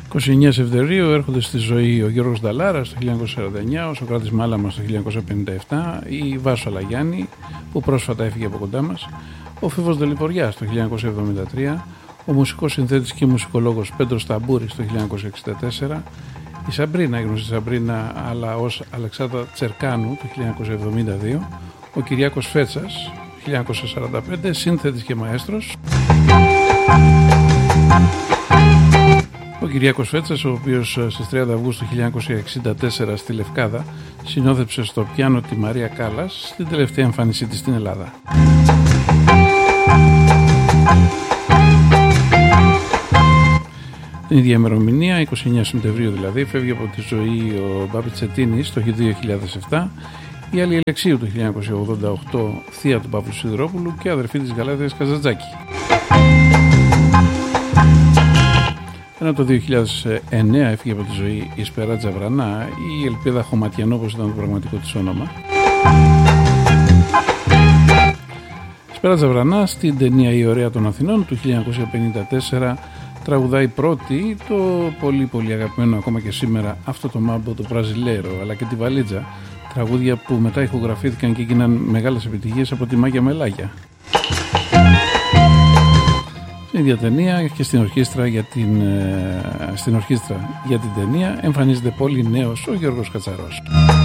29 Σεπτεμβρίου έρχονται στη ζωή ο Γιώργος Νταλάρας το 1949, ο Σωκράτης Μάλαμας το 1957, η Βάσο Αλαγιάννη που πρόσφατα έφυγε από κοντά μας, ο Φίβος Δελιποριάς το 1973, ο μουσικός συνθέτης και μουσικολόγος Πέντρος Ταμπούρης το 1964, η Σαμπρίνα, η γνωστή Σαμπρίνα αλλά ως Αλεξάνδρα Τσερκάνου το 1972, ο Κυριάκος Φέτσας το 1945, σύνθετης και μαέστρος. Ο Κυριάκος Φέτσας, ο οποίος στις 30 Αυγούστου 1964 στη Λευκάδα συνόδεψε στο πιάνο τη Μαρία Κάλλας στην τελευταία εμφάνισή της στην Ελλάδα. Την ίδια ημερομηνία, 29 Σεπτεμβρίου δηλαδή, φεύγει από τη ζωή ο Μπάμπη Τσετίνης το 2007, η Άλλη Αλεξίου το 1988, θεία του Παύλου Σιδηρόπουλου και αδερφή της Γαλάτριας Καζαντζάκη. Ενώ το 2009 έφυγε από τη ζωή η Σπεράτζα Βρανά, η Ελπίδα Χωματιανό όπως ήταν το πραγματικό της όνομα. Σπεράτζα Βρανά στην ταινία «Η Ωραία των Αθηνών» του 1954 τραγουδάει πρώτη το πολύ πολύ αγαπημένο ακόμα και σήμερα αυτό το μάμπο, το Μπραζιλέρο, αλλά και τη Βαλίτζα, τραγούδια που μετά ηχογραφήθηκαν και έγιναν μεγάλες επιτυχίες από τη Μάγια Μελάγια. Στην ίδια ταινία και στην ορχήστρα για την ταινία εμφανίζεται πολύ νέος ο Γιώργος Κατσαρός.